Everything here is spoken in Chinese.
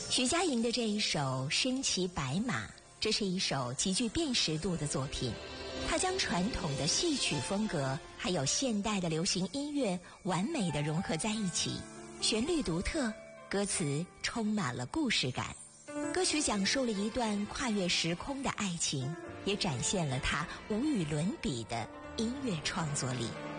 徐佳莹的这一首《身骑白马》，这是一首极具辨识度的作品。它将传统的戏曲风格还有现代的流行音乐完美地融合在一起，旋律独特，歌词充满了故事感。歌曲讲述了一段跨越时空的爱情，也展现了它无与伦比的音乐创作力。